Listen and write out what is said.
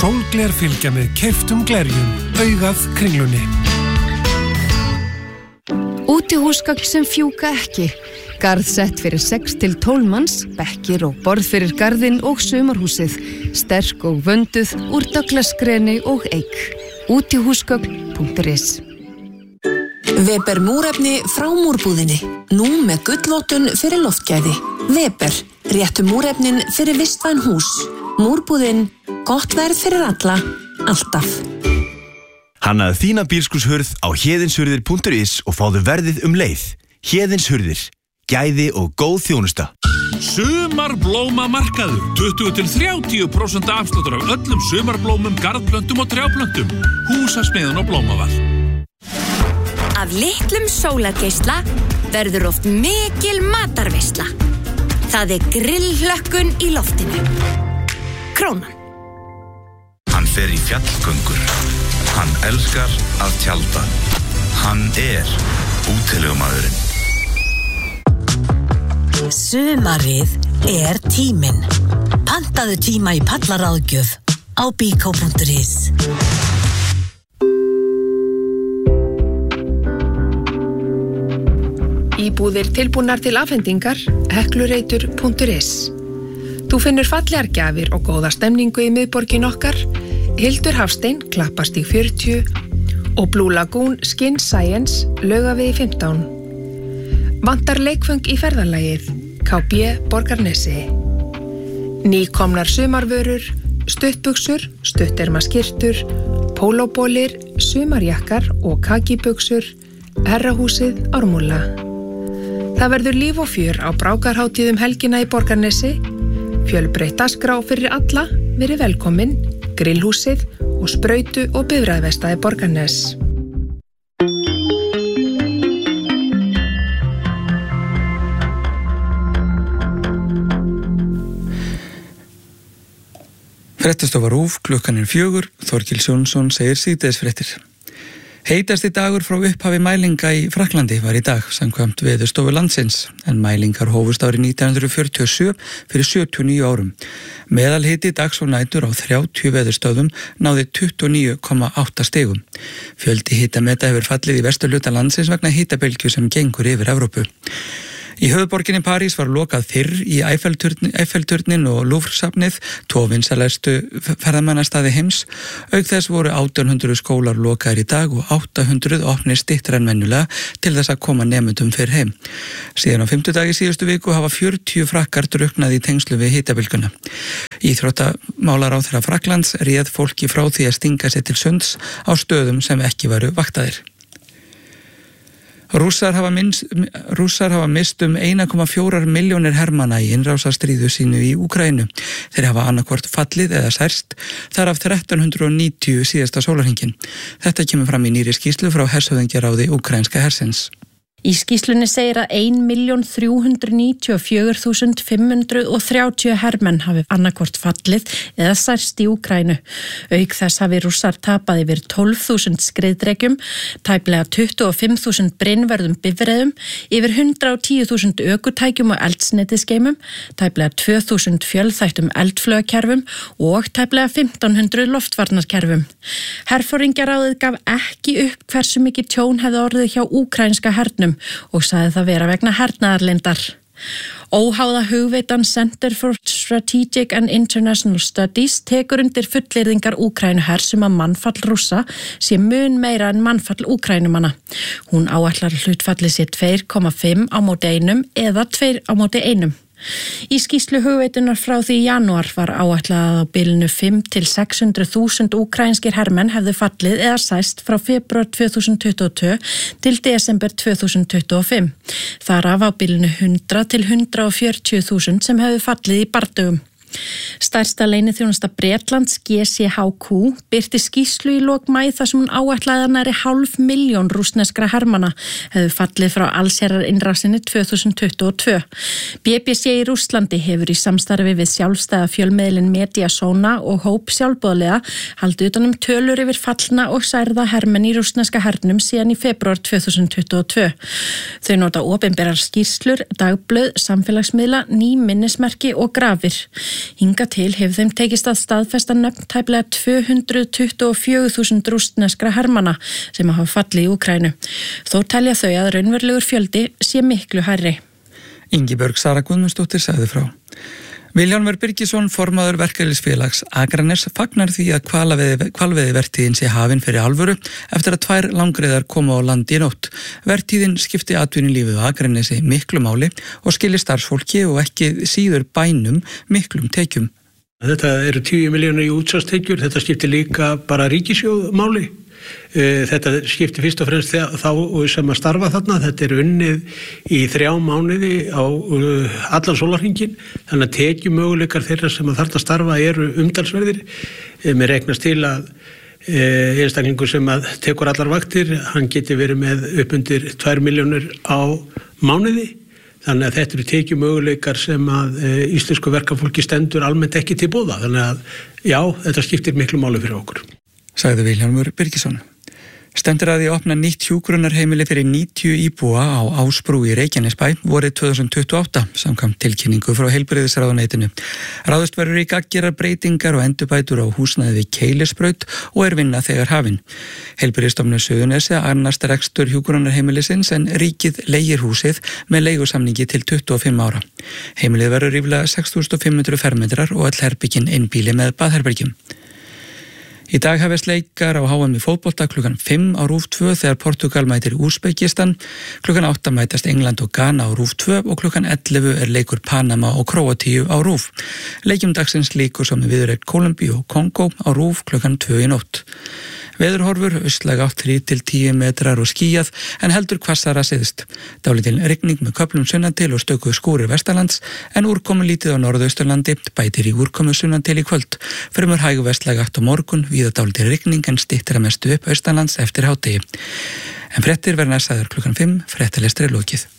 Sólgler fylgja með keyptum glerjum, augað kringlunni. Útihúsgögn sem fjúka ekki. Garð sett fyrir 6 til 12 manns, bekkir og borð fyrir garðinn og sumarhúsið. Sterk og vönduð úr Douglas-greni og eik. Útihúsgögn.is. Weber múrefni frá múrbúðinni. Nú með gullvottun fyrir loftgæði. Weber, réttu múrefnin fyrir vistvæn hús. Múrbúðin, gott verð fyrir alla, alltaf. Hannaðu þína bílskúrshurð á héðinshurðir.is og fáðu verðið leið. Héðinshurðir, gæði og góð þjónusta. Sumarblómamarkaður, 20-30% afsláttur af öllum sumarblómum, garðplöntum og trjáplöntum. Húsasmiðjan og Blómaval. Af litlum sólargeisla verður oft mikil matarveisla. Það grillhlökkun í loftinu. Krónan. Hann fer í fjallgöngur. Hann elskar að tjalda. Hann útilegumaðurinn. Sumarið tíminn. Pantaðu tíma í pallaráðgjöf á biko.is. Íbúðir tilbúnar til afhendingar, heklureitur.is. Þú finnur fallegar gjafir og góða stemningu í miðborgin okkar, Hildur Hafstein, Klappastíg 40 og Blue Lagoon Skin Science, Laugavegi 15. Vantar leikföng í ferðalagið, KB Borgarnesi. Nýkomnar sumarvörur, stuttbuxur, stuttermaskyrtur, pólóbólir, sumarjakkar og kakibuxur, Herrahúsið Ármúla. Það verður líf og fjör á brákarhátíðum helgina í Borgarnesi. Fjölbreytt dagskrá fyrir alla, verið velkomin, grillhúsið og sprautu og bifreiðaverkstæði Borgarnes. Fréttastofa RÚV, klukkan 4, Þorkils Jónsson segir síðdegisfréttir. Heitasti dagur frá upphafi mælinga í Frakklandi var í dag, samkvæmt Veðurstofu landsins, en mælingar hófust árið 1947 fyrir 79 árum. Meðalhiti dags og nætur á 30 veðurstöðum náði 29,8 stigum. Fjöldi hitameta hefur fallið í vesturhluta landsins vegna hitabylgju sem gengur yfir Evrópu. Í höfuðborginni París var lokað fyrr í Eiffelturnin og Louvre-safnið, 2 vinsælustu ferðamannastaði heims. Auk þess voru 1800 skólar lokaðir í dag og 800 opnir styttra en venjulega til þess að koma nemendum fyrr heim. Síðan á 5. dag í síðustu viku hafa 40 frakkar drukknað í tengslu við hitabylgjuna. Íþróttamálaráðherra Frakklands réð fólki frá því að stinga sér til sunds á stöðum sem ekki varu vaktaðir. Rússar hafa mist 1,4 milljónir hermanna í innrásarstríðu sínu í Úkraínu. Þeir hafa annaðhvort fallið eða særst, þar af 1390 síðasta sólarhringinn. Þetta kemur fram í nýrri skýrslu frá hershöfðingjaráði úkraínska hersins. Í skýrslunni segir að 1.394.530 hermenn hafi annaðhvort fallið eða særst í Úkraínu. Auk þess hafi Rússar tapað yfir 12.000 skriðdrekjum, tæplega 25.000 brynvörðum bifreiðum, yfir 110.000 ökutækjum og eldsneytisgeymum, tæplega 2.000 fjölþættum eldflaugakerfum og tæplega 1.500 loftvarnarkerfum. Herforingjaráðið gaf ekki upp hversu mikið tjón hefði orðið hjá úkraínska hernum og sagði það vera vegna hernaðarleyndar. Óháða hugveitan Center for Strategic and International Studies tekur undir fullyrðingar Úkraínuhers að mannfall Rússa sé mun meira en mannfall Úkraínumanna. Hún áætlar hlutfallið sé 2,5 á móti 1 eða 2 á móti 1. Í skýrslu hugveitunar frá því í janúar var áætlað að á bilinu 5 til 600.000 úkraínskir hermenn hefðu fallið eða særst frá febrúar 2022 til desember 2025. Þar af á bilinu 100 til 140.000 sem hefðu fallið í bardögum. Stærsta leyniþjónusta Bretlands GCHQ birti skýrslu í lok maí þar sem hún áætlaði að nærri 500.000 rússneskra hermanna hefðu fallið frá allsherjarinnrásinni 2022. BBC í Rússlandi hefur í samstarfi við sjálfstæða fjölmiðlinn Mediasona og hóp sjálfboðaliða haldið utan tölur yfir fallna og særða hermenn í rússneska hernum síðan í febrúar 2022. Þau nota opinberar skýrslur, dagblöð, samfélagsmiðla, ný minnismerki og grafir. Hinga til hefur þeim tekist að staðfesta nöfn tæplega 224.000 rússneskra hermanna sem hafa fallið í Úkraínu. Þó telja þau að raunverulegur fjöldi sé miklu hærri. Ingibjörg Sara Guðmundsdóttir sagði frá. Vilhjálmur Birgisson, formaður verkalýðsfélags Akraness, fagnar því að hvalveiðivertíðin sé hafin fyrir alvöru eftir að 2 langreyðar koma á landi í nótt. Vertíðin skipti atvinnulífið á Akranesi miklu máli og skili starfsfólki og ekki síður bænum miklum tekjum. Þetta eru 10 milljónir í útsvarstekjur, þetta skipti líka bara ríkissjóð máli. Þetta skipti fyrst og fremst þá sem að starfa þarna, þetta er unnið í 3 mánuði á allan sólarhringinn, þannig að tekjumöguleikar þeirra sem að þarna starfa eru umtalsverðir. Mér reiknast til að einstaklingur sem að tekur allar vaktir, hann geti verið með upp undir 2 milljónir á mánuði. Þannig að þetta eru tekjumöguleikar sem að íslensku verkafólki stendur almennt ekki til boða. Þannig að já, þetta skiptir miklu máli fyrir okkur. Sagði Vilhjálmur Birgisson. Stendur að því að opna nýtt hjúkrunarheimili fyrir 90 íbúa á Ásbrú í Reykjanesbæ vorið 2028 samkvæmt tilkynningu frá heilbrigðisráðuneytinu. Ráðist verður í gagngerar breytingar og endurbætur á húsnæði við Keilisbraut og er vinna þegar hafin. Heilbrigðisstofnun Suðurnesja annast rekstur hjúkrunarheimilisins en ríkið leigir húsið með leigusamningi til 25 ára. Heimilið verður ríflega 6.500 fermetrar og öll herbyggin einbýli með baðherbergjum. Í dag hefst leikar á HM í fótbolta klukkan 5 á RÚV 2 þegar Portugal mætir Úsbekistan, klukkan 8 mætast England og Ghana á RÚV 2 og klukkan 11 er leikur Panama og Króatíu á RÚV. Leikjum dagsins líkur svo með viðureign Kólumbíu og Kongó á RÚV klukkan 2 í nótt. Veðurhorfur, austlæg átt 3 til 10 metrar og skýjað en heldur hvassara syðst. Dálítil rigning með köflum sunnantil og stöku skúrir vestanlands en úrkomu lítið á norðausturlandi, bætir í úrkomu sunnantil í kvöld. Fremur hæg vestlæg átt á morgun, víða dálítil rigning en styttir að mestu upp austanlands eftir hádegi. En fréttir verða næst sagðar klukkan 5, fréttalestri lokið.